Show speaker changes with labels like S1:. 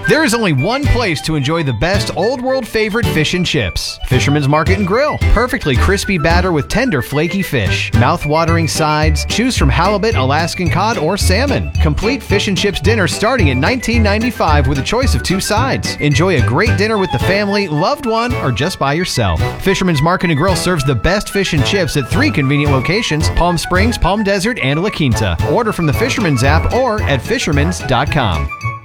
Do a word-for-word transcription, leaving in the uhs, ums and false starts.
S1: There is only one place to enjoy the best old world favorite fish and chips. Fisherman's Market and Grill. Perfectly crispy batter with tender flaky fish. Mouth-watering sides. Choose from halibut, Alaskan cod, or salmon. Complete fish and chips dinner starting at nineteen ninety-five with a choice of two sides. Enjoy a great dinner with the family, loved one, or just by yourself. Fisherman's Market and Grill serves the best fish and chips at three convenient locations: Palm Springs, Palm Desert, and La Quinta. Order from the Fisherman's app or at fishermans dot com.